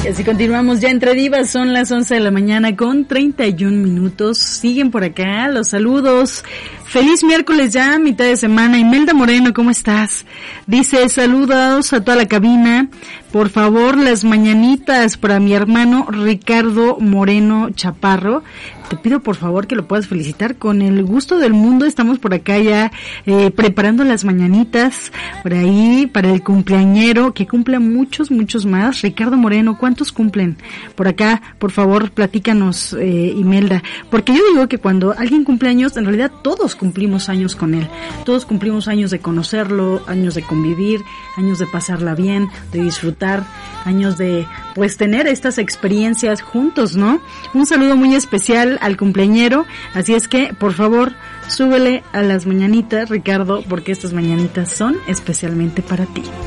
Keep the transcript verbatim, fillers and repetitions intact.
Y así continuamos ya entre divas, son las once de la mañana con treinta y un minutos, siguen por acá los saludos. Feliz miércoles ya, mitad de semana. Imelda Moreno, ¿cómo estás? Dice, saludos a toda la cabina. Por favor, las mañanitas para mi hermano Ricardo Moreno Chaparro. Te pido por favor que lo puedas felicitar con el gusto del mundo. Estamos por acá ya eh, preparando las mañanitas por ahí para el cumpleañero, que cumple muchos, muchos más. Ricardo Moreno, ¿cuántos cumplen? Por acá, por favor, platícanos, eh, Imelda. Porque yo digo que cuando alguien cumple años, en realidad todos cumplimos años con él. Todos cumplimos años de conocerlo, años de convivir, años de pasarla bien, de disfrutar, años de, pues, tener estas experiencias juntos, ¿no? Un saludo muy especial al cumpleañero, así es que, por favor, súbele a las mañanitas, Ricardo, porque estas mañanitas son especialmente para ti.